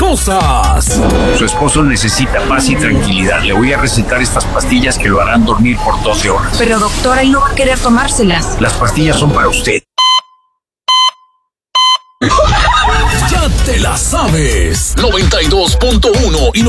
cosas. Su esposo necesita paz y tranquilidad. Le voy a recetar estas pastillas que lo harán dormir por 12 horas. Pero doctora, él no va a querer tomárselas. Las pastillas son para usted. Ya te la sabes. 92.1 y